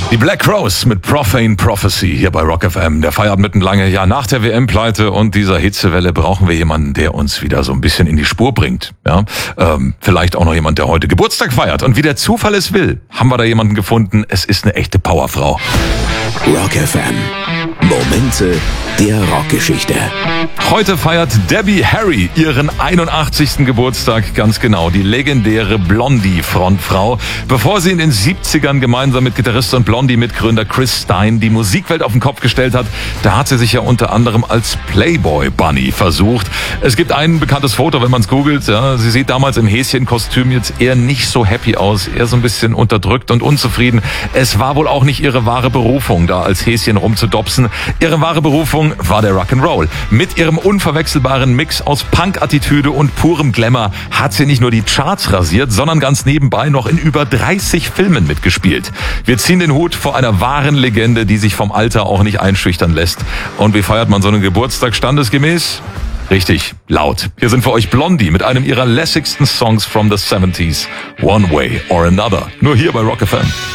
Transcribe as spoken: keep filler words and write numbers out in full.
Die Black Crowes mit Profane Prophecy hier bei Rock F M. Der Feierabend mitten lange, ja, nach der W M-Pleite und dieser Hitzewelle brauchen wir jemanden, der uns wieder so ein bisschen in die Spur bringt. Ja, ähm, vielleicht auch noch jemand, der heute Geburtstag feiert. Und wie der Zufall es will, haben wir da jemanden gefunden. Es ist eine echte Powerfrau. Rock F M. Momente der Rockgeschichte. Heute feiert Debbie Harry ihren einundachtzigsten Geburtstag, ganz genau. Die legendäre Blondie-Frontfrau. Bevor sie in den siebzigern gemeinsam mit Gitarrist und Blondie-Mitgründer Chris Stein die Musikwelt auf den Kopf gestellt hat, da hat sie sich ja unter anderem als Playboy-Bunny versucht. Es gibt ein bekanntes Foto, wenn man es googelt. Ja, sie sieht damals im Häschenkostüm jetzt eher nicht so happy aus, eher so ein bisschen unterdrückt und unzufrieden. Es war wohl auch nicht ihre wahre Berufung, da als Häschen rumzudopsen. Ihre wahre Berufung war der Rock'n'Roll. Mit ihrem unverwechselbaren Mix aus Punk-Attitüde und purem Glamour hat sie nicht nur die Charts rasiert, sondern ganz nebenbei noch in über dreißig Filmen mitgespielt. Wir ziehen den Hut vor einer wahren Legende, die sich vom Alter auch nicht einschüchtern lässt. Und wie feiert man so einen Geburtstag standesgemäß? Richtig, laut. Hier sind für euch Blondie mit einem ihrer lässigsten Songs from the seventies. One Way or Another. Nur hier bei Rock F M.